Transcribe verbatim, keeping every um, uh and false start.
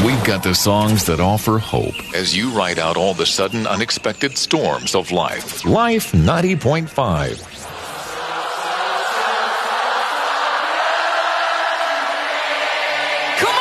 We've got the songs that offer hope as you ride out all the sudden unexpected storms of life. Life ninety point five.